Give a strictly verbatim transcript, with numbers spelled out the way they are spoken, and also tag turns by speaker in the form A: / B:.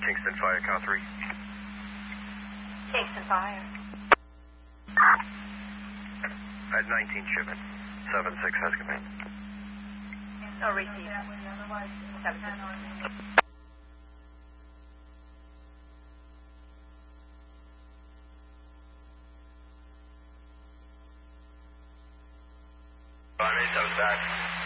A: Kingston Fire, count three.
B: Kingston Fire.
A: At nineteen shipment. seven six has command.
B: No receive. seven six.
A: Five eight seven back.